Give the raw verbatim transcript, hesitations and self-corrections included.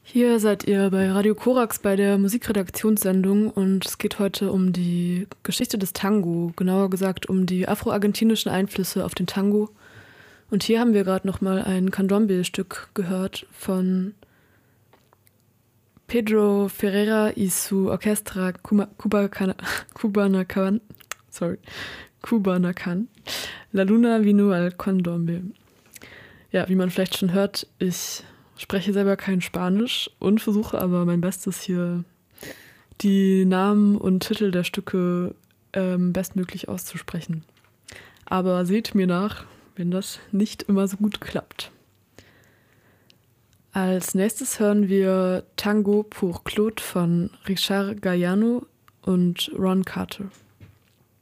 Hier seid ihr bei Radio Korax bei der Musikredaktionssendung und es geht heute um die Geschichte des Tango, genauer gesagt um die afro-argentinischen Einflüsse auf den Tango. Und hier haben wir gerade nochmal ein Candombe-Stück gehört von Pedro Ferreira y su Orquestra Cubanacan, sorry, Cubanacan, La Luna vino al Candombe. Ja, wie man vielleicht schon hört, ich spreche selber kein Spanisch und versuche aber mein Bestes, hier die Namen und Titel der Stücke ähm, bestmöglich auszusprechen. Aber seht mir nach, wenn das nicht immer so gut klappt. Als nächstes hören wir Tango pour Claude von Richard Galliano und Ron Carter.